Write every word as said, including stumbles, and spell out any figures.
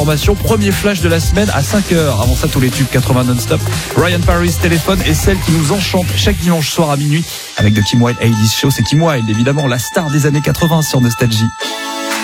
Formation, premier flash de la semaine à cinq heures. Avant ça, tous les tubes quatre-vingts non-stop. Ryan Paris téléphone et celle qui nous enchante chaque dimanche soir à minuit avec The Kim Wilde eighties Show. C'est Kim Wilde, évidemment, la star des années quatre-vingts sur Nostalgie.